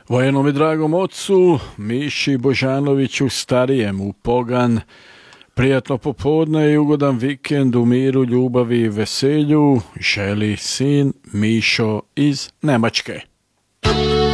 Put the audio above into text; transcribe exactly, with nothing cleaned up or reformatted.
Vojenom i dragom ocu, Miši Božanoviću starijem u pogan, prijatno popodne i ugodan vikend u miru, ljubavi i veselju želi sin Mišo iz Nemačke.